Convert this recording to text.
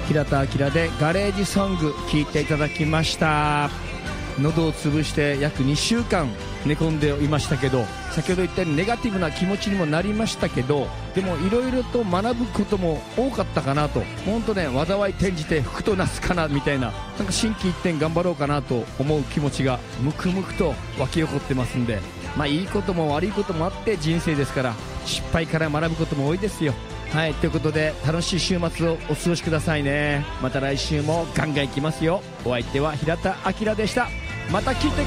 平田明でガレージソング聴いていただきました。喉を潰して約2週間寝込んでいましたけど、先ほど言ったようにネガティブな気持ちにもなりましたけど、でもいろいろと学ぶことも多かったかなと。本当ね、災い転じて福となすかなみたいな、なんか心機一転頑張ろうかなと思う気持ちがムクムクと湧き起こってますんで、まあいいことも悪いこともあって人生ですから、失敗から学ぶことも多いですよ。はい、ということで楽しい週末をお過ごしくださいね。また来週もガンガンいきますよ。お相手は平田明でした。また聞いて